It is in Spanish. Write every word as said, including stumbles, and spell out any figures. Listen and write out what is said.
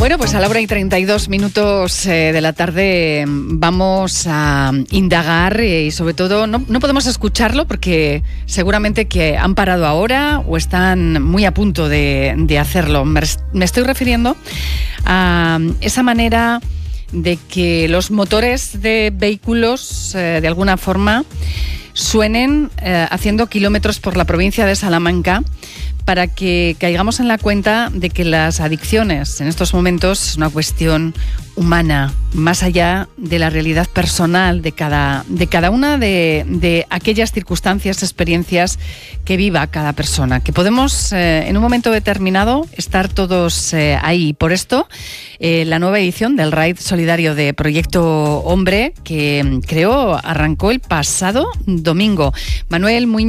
Bueno, pues a la hora y treinta y dos minutos eh, de la tarde vamos a indagar eh, y sobre todo no, no podemos escucharlo porque seguramente que han parado ahora o están muy a punto de, de hacerlo. Me, me estoy refiriendo a esa manera de que los motores de vehículos eh, de alguna forma suenen eh, haciendo kilómetros por la provincia de Salamanca, para que caigamos en la cuenta de que las adicciones en estos momentos es una cuestión humana, más allá de la realidad personal de cada, de cada una de, de aquellas circunstancias, experiencias que viva cada persona, que podemos eh, en un momento determinado estar todos eh, ahí. Por esto, eh, la nueva edición del Raid Solidario de Proyecto Hombre, que creo arrancó el pasado domingo. Manuel Muñoz